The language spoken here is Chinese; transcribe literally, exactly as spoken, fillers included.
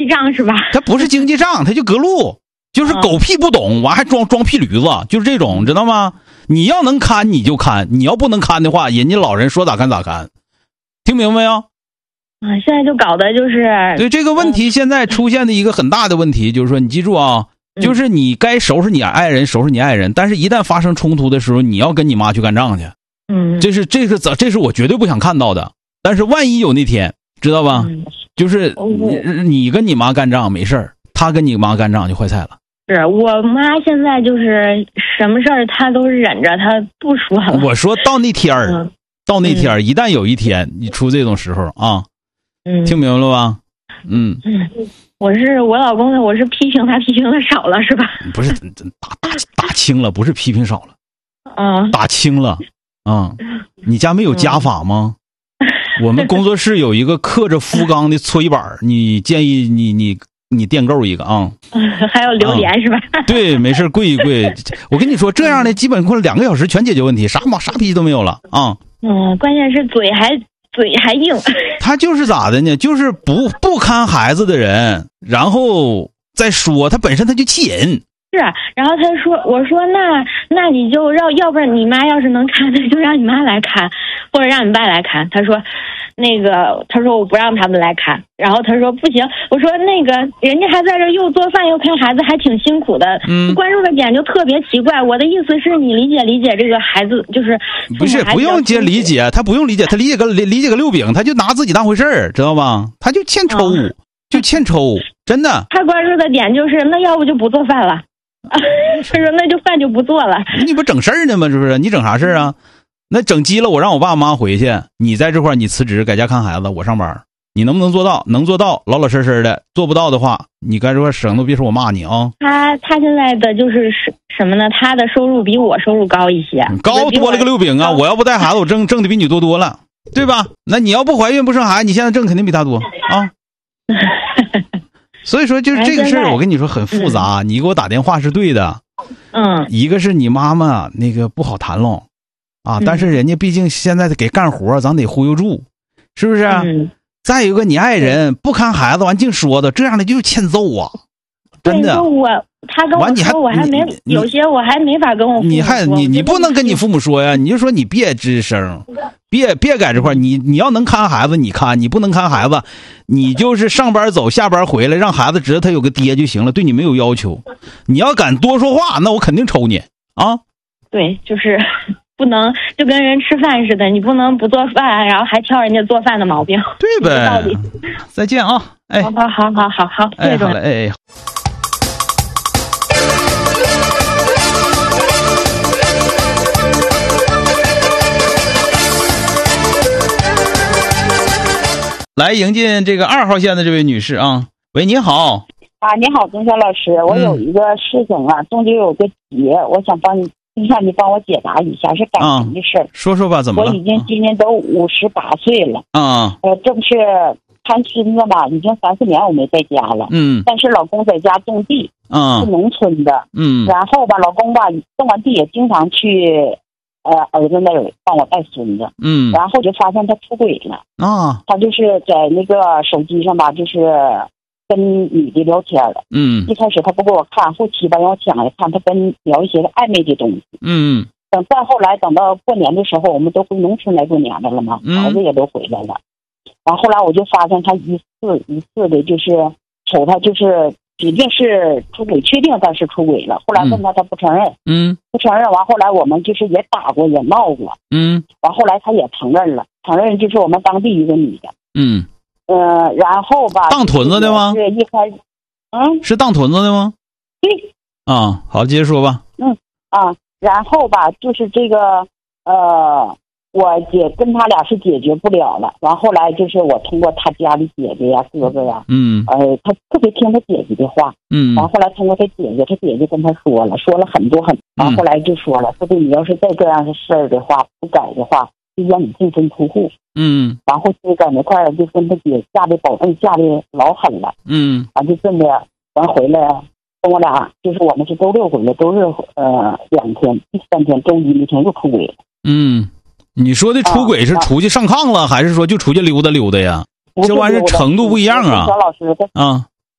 障是吧？ 他不是经济障，他就隔路，就是狗屁不懂，完还装装屁驴子，就是这种，知道吗？你要能看你就看，你要不能看的话，人家老人说咋看咋看，听明白没有？ 啊，现在就搞的就是对这个问题，现在出现的一个很大的问题，就是说你记住啊，就是你该收拾你爱人，收拾你爱人，但是一旦发生冲突的时候，你要跟你妈去干仗去。 嗯， 这是这是这是我绝对不想看到的。但是万一有那天，知道吧？ 嗯、 就是你你跟你妈干仗没事儿，他跟你妈干仗就坏菜了。 是我妈现在就是什么事儿她都忍着，她不说了。 我说到那天儿、嗯，到那天儿、嗯，一旦有一天你出这种时候啊， 嗯， 听明白了吧？嗯嗯，我是我老公的，我是批评他批评的少了是吧？ 不是打打打轻了，不是批评少了， 嗯， 打轻了。啊、嗯，你家没有家法吗？嗯、我们工作室有一个刻着福钢的搓衣板，你建议你你你垫够一个啊。 嗯，还有榴莲、嗯、是吧？ 对，没事，跪一跪。我跟你说，这样的基本过两个小时全解决问题，啥嘛啥脾气都没有了啊。 嗯，关键是嘴还嘴还硬。 他就是咋的呢？就是不不看孩子的人，然后再说他本身他就气人。 是，然后他说，我说那那你就让，要不然你妈要是能看，那就让你妈来看，或者让你爸来看。他说，那个他说我不让他们来看，然后他说不行，我说那个人家还在这又做饭又看孩子，还挺辛苦的。嗯，关注的点就特别奇怪。我的意思是你理解理解这个孩子，就是不是不用接理解，他不用理解，他理解个理解个六饼，他就拿自己当回事儿，知道吗？他就欠抽，嗯、就欠抽，真的。 他关注的点就是那要不就不做饭了。他说那就饭就不做了。 你不整事儿呢吗？是不是？你整啥事儿啊？那整急了，我让我爸妈回去，你在这块儿你辞职，在家看孩子，我上班，你能不能做到？能做到，老老实实的；做不到的话，你该说省得别说我骂你啊。 他他现在的就是什么呢？他的收入比我收入高一些， 高多了个六饼啊！我要不带孩子，我挣挣的比你多多了，对吧？那你要不怀孕不生孩子，你现在挣肯定比他多啊。所以说，就是这个事儿，我跟你说很复杂。嗯、你给我打电话是对的， 嗯， 一个是你妈妈那个不好谈拢，啊，嗯、但是人家毕竟现在给干活，咱得忽悠住，是不是？嗯、再有一个，你爱人不看孩子，完净说的，这样的就是欠揍啊，真的。 我他跟我说，我还没有些我还没法跟我父母说。 你还你你不能跟你父母说呀，你就说你别吱声。别别在这块，你你要能看孩子你看，你不能看孩子，你就是上班走下班回来，让孩子知道他有个爹就行了，对你没有要求。你要敢多说话，那我肯定抽你啊！ 对，就是不能就跟人吃饭似的，你不能不做饭，然后还挑人家做饭的毛病。 对呗。 道理。 再见啊！哎， 好好好好好好， 哎，好嘞，哎哎。来迎进这个二号线的这位女士啊，喂，你好。 啊，你好，钟晓老师，我有一个事情啊，中间有个结，我想帮你，让你帮我解答一下，是感情的事儿、啊。说说吧，怎么了？ 我已经今年都五十八岁了， 啊， 呃，正是看孙子吧，已经三四年我没在家了， 嗯， 但是老公在家种地， 嗯， 是农村的， 嗯， 然后吧，老公吧种完地也经常去。呃，儿子那儿帮我带孙子， 嗯， 然后就发现他出轨了啊， 他就是在那个手机上吧，就是跟女的聊天了， 嗯， 一开始他不给我看，后期吧让我抢来看，他跟聊一些暧昧的东西， 嗯， 等再后来等到过年的时候，我们都回农村来过年的了嘛，孩子也都回来了，然后后来我就发现他一次一次的就是瞅他就是。指定是出轨，确定他是出轨了。后来问他，他不承认， 嗯， 不承认。完后来我们就是也打过，也闹过， 嗯。 完后来他也承认了，承认就是我们当地一个女的， 嗯， 呃，然后吧， 当屯子的吗？ 是一开始，嗯， 是当屯子的吗？ 对。 啊，好，接着说吧。 嗯啊，然后吧，就是这个呃。我姐跟他俩是解决不了了，然后后来就是我通过他家里姐姐呀、哥哥呀， 嗯， 呃，他特别听他姐姐的话， 嗯， 然后后来通过他姐姐，他姐姐跟他说了，说了很多很，然后后来就说了，说的你要是再这样的事儿的话，不改的话，就让你净身出户， 嗯， 然后就在那块儿就跟他姐下的保证下的老狠了， 嗯， 完就这么完回来跟我俩，就是我们是周六回来，周日呃两天，第三天周一那天又出轨了， 嗯。你说的出轨是出去上炕了，啊、还是说就出去溜达溜达呀？这玩意儿程度不一样啊。 小老师， 啊，